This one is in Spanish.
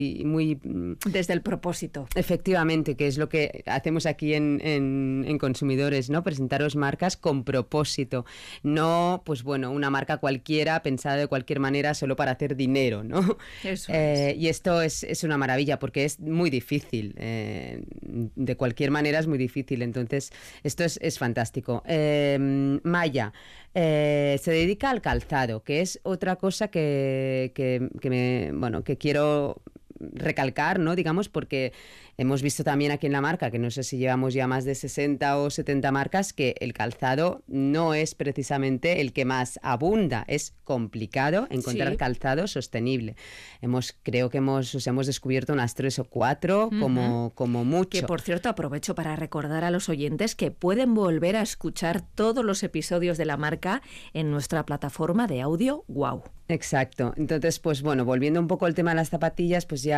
desde el propósito. Efectivamente, que es lo que hacemos aquí en Consumidores, ¿no? Presentaros marcas con propósito, no, pues bueno, una marca cualquiera pensada de cualquier manera solo para hacer dinero, ¿no? Eso es. Y esto es una maravilla porque es muy difícil, de cualquier manera es muy difícil, entonces esto es fantástico. Maya se dedica al calzado, que es otra cosa que quiero recalcar, ¿no? Digamos, porque hemos visto también aquí en la marca, que no sé si llevamos ya más de 60 o 70 marcas, que el calzado no es precisamente el que más abunda, es complicado encontrar calzado sostenible. Creo que hemos descubierto unas 3 o 4 como mucho. Que, por cierto, aprovecho para recordar a los oyentes que pueden volver a escuchar todos los episodios de la marca en nuestra plataforma de audio Wow. Exacto. Entonces, pues bueno, volviendo un poco al tema de las zapatillas, pues ya